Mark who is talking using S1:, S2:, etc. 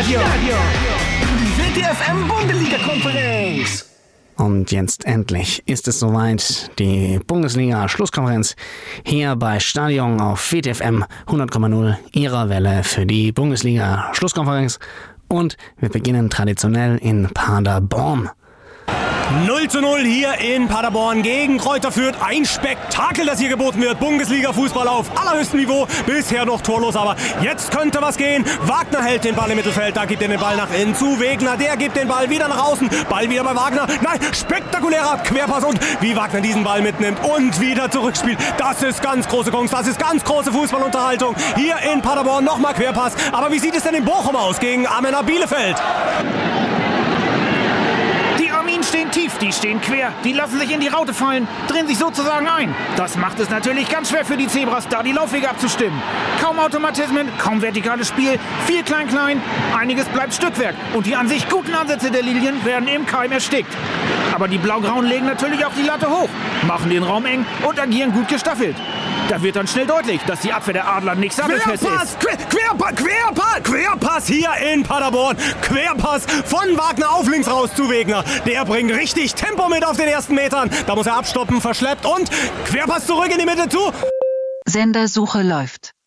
S1: Stadion. Die WTFM-Bundesliga-Konferenz.
S2: Und jetzt endlich ist es soweit, die Bundesliga-Schlusskonferenz hier bei Stadion auf WTFM 100,0, Ihrer Welle für die Bundesliga-Schlusskonferenz. Und wir beginnen traditionell in Paderborn.
S3: 0:0 hier in Paderborn gegen Kräuter Fürth. Ein Spektakel, das hier geboten wird. Bundesliga-Fußball auf allerhöchstem Niveau. Bisher noch torlos, aber jetzt könnte was gehen. Wagner hält den Ball im Mittelfeld. Da gibt er den Ball nach innen zu Wegner. Der gibt den Ball wieder nach außen. Ball wieder bei Wagner. Nein, spektakulärer Querpass. Und wie Wagner diesen Ball mitnimmt und wieder zurückspielt. Das ist ganz große Kunst. Das ist ganz große Fußballunterhaltung. Hier in Paderborn nochmal Querpass. Aber wie sieht es denn in Bochum aus gegen Arminia Bielefeld?
S4: Die Arminen stehen tief, die stehen quer, die lassen sich in die Raute fallen, drehen sich sozusagen ein. Das macht es natürlich ganz schwer für die Zebras, da die Laufwege abzustimmen. Kaum Automatismen, kaum vertikales Spiel, viel Klein-Klein, einiges bleibt Stückwerk und die an sich guten Ansätze der Lilien werden im Keim erstickt. Aber die Blaugrauen legen natürlich auch die Latte hoch, machen den Raum eng und agieren gut gestaffelt. Da wird dann schnell deutlich, dass die Abwehr der Adler nicht sattelfest ist.
S3: Querpass hier in Paderborn. Querpass von Wagner auf links raus zu Wegner. Der bringt richtig Tempo mit auf den ersten Metern. Da muss er abstoppen, verschleppt und Querpass zurück in die Mitte zu.
S5: Sendersuche läuft.